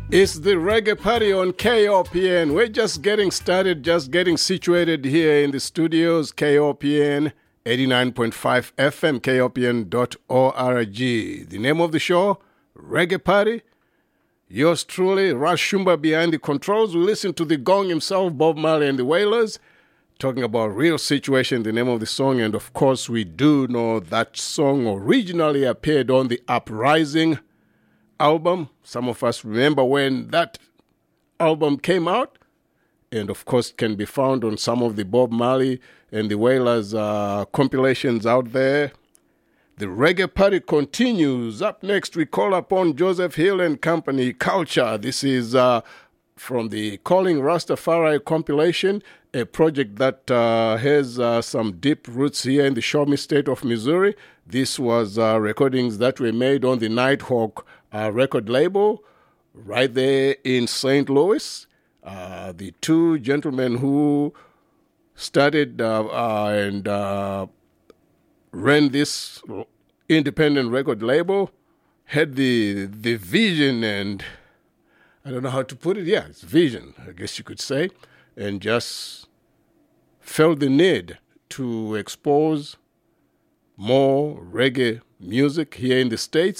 It's the Reggae Party on KOPN. We're just getting started, just getting situated here in the studios. KOPN 89.5 FM, KOPN.org. The name of the show, Reggae Party. Yours truly, Rush Shumba behind the controls. We listen to the gong himself, Bob Marley and the Wailers, talking about Real Situation, the name of the song. And of course, we do know that song originally appeared on the Uprising album. Some of us remember when that album came out, and of course can be found on some of the Bob Marley and the Wailers compilations out there. The Reggae Party continues. Up next, we call upon Joseph Hill and Company Culture. This is from the Calling Rastafari compilation, a project that has some deep roots here in the Show Me State of Missouri. This was recordings that were made on the Nighthawk record label right there in St. Louis. The two gentlemen who started and ran this independent record label had the vision, and I don't know how to put it. Yeah, it's vision, I guess you could say, and just felt the need to expose more reggae music here in the States.